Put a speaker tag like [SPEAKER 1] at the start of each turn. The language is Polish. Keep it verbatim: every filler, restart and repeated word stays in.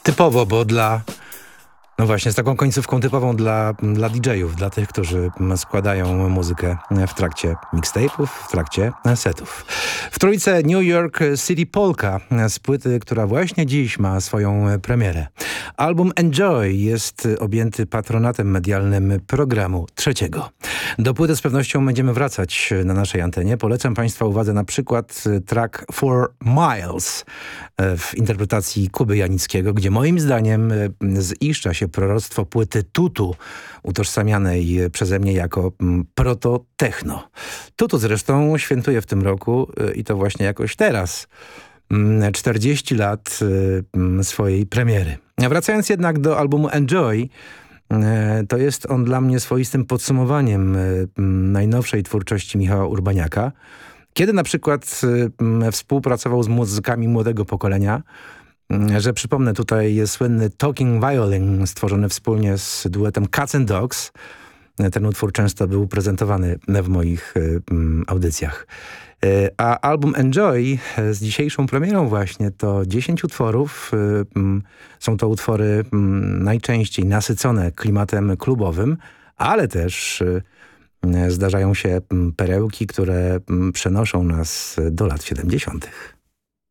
[SPEAKER 1] typowo, bo dla... No właśnie, z taką końcówką typową dla, dla didżejów, dla tych, którzy składają muzykę w trakcie mixtape'ów, w trakcie setów. W trójce New York City Polka z płyty, która właśnie dziś ma swoją premierę. Album Enjoy jest objęty patronatem medialnym programu Trzeciego. Do płyty z pewnością będziemy wracać na naszej antenie. Polecam Państwa uwadze na przykład track Four Miles w interpretacji Kuby Janickiego, gdzie moim zdaniem ziszcza się proroctwo płyty Tutu, utożsamianej przeze mnie jako proto-techno. Tutu zresztą świętuje w tym roku i to właśnie jakoś teraz czterdzieści lat swojej premiery. Wracając jednak do albumu Enjoy, to jest on dla mnie swoistym podsumowaniem najnowszej twórczości Michała Urbaniaka, kiedy na przykład współpracował z muzykami młodego pokolenia, że przypomnę tutaj jest słynny Talking Violin stworzony wspólnie z duetem Cats and Dogs. Ten utwór często był prezentowany w moich audycjach. A album Enjoy z dzisiejszą premierą właśnie to dziesięć utworów. Są to utwory najczęściej nasycone klimatem klubowym, ale też zdarzają się perełki, które przenoszą nas do lat siedemdziesiątych.